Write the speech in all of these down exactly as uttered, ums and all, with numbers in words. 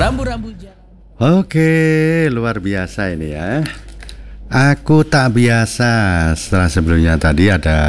Rambu-rambu jalan. Oke, luar biasa ini ya. Aku tak biasa. Setelah sebelumnya tadi ada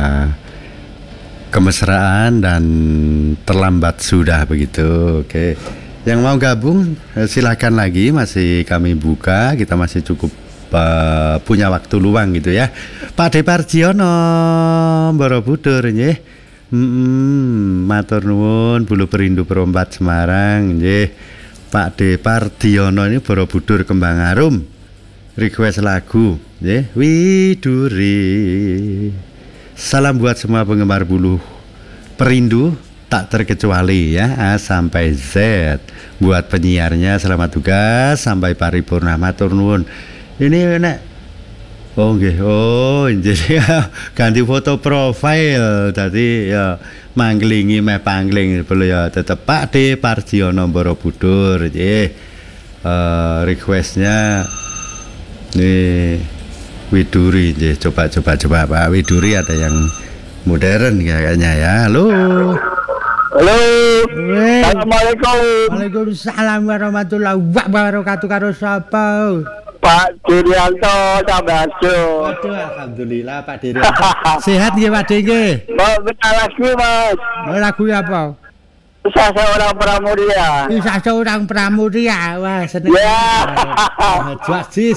kemesraan dan terlambat sudah begitu. Oke, yang mau gabung silakan lagi, masih kami buka. Kita masih cukup uh, punya waktu luang gitu ya. Pak De Pardiono Borobudur nggih. Hmm, matur nuwun Bulu Perindu Perompat Semarang nggih. Pak De Pardiono ini Borobudur Kembang Arum. Request lagu nggih, Widuri. Salam buat semua penggemar Bulu Perindu tak terkecuali ya, A sampai Z. Buat penyiarnya selamat tugas sampai paripurna, matur nuwun. Ini nek oh nggih, oh jadi ganti foto profil tadi ya, manglingi meh pangling perlu ya, tetep Pak De Pardiono Borobudur nggih. Uh, requestnya nih Widuri nggih, coba coba coba Pak Widuri, ada yang modern kayaknya ya. Halo. Halo. Weh. Assalamualaikum. Waalaikumsalam warahmatullahi wabarakatuh. Karo sapa? Pak Dirianto Sambajo. Waduh, alhamdulillah Pak Dirianto. Sehat nggih Pak De nggih? Mau minta lagu Mas. Lagu apa? Kisah seorang pramudia. Kisah seorang pramudia. Wah, seneng. Ya. Jazis